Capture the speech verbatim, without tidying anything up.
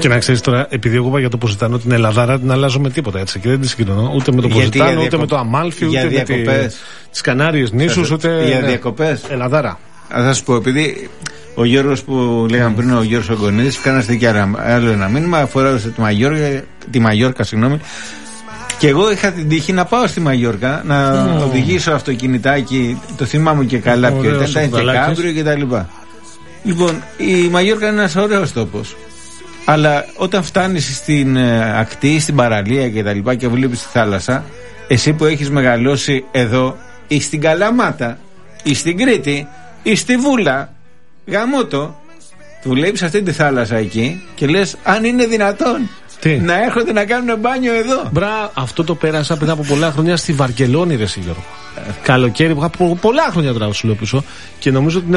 Και να ξέρεις τώρα, επειδή εγώ είπα για το Ποσιτάνο, την Ελλαδάρα την αλλάζω με τίποτα έτσι και δεν τη συγκρινώ ούτε με το Ποσιτάνο, ούτε διακοπ... με το Αμάλφι, ούτε με τις Κανάριες νήσους, ούτε. Για ναι. διακοπές. Ελλαδάρα. Θα σου πω, επειδή ο Γιώργος που λέγαμε πριν, ο Γιώργος Ογκονίδης, κάναστε και άλλο ένα μήνυμα, αφορά τη Μαγιόρκα, τη Μαγιόρκα, συγγνώμη. Και εγώ είχα την τύχη να πάω στη Μαγιόρκα, να mm. οδηγήσω αυτοκινητάκι, το θυμάμαι και καλά ποιο ήταν, ήταν και κάμπριο και τα λοιπά. Λοιπόν, η Μαγιόρκα είναι ένας ωραίος τόπος. Αλλά όταν φτάνεις στην ε, ακτή, στην παραλία και τα λοιπά και βλέπεις τη θάλασσα, εσύ που έχεις μεγαλώσει εδώ, ή στην Καλαμάτα, ή στην Κρήτη, ή στη Βούλα, γαμώτο, βλέπεις αυτή τη θάλασσα εκεί και λες, αν είναι δυνατόν. Τι? Να έρχονται να κάνουν μπάνιο εδώ. Μπρα, αυτό το πέρασα πριν από πολλά χρόνια στη Βαρκελόνη, ρε Γιώργο. Καλοκαίρι που είχα πολλά χρόνια τώρα, σου λέω πίσω, και νομίζω ότι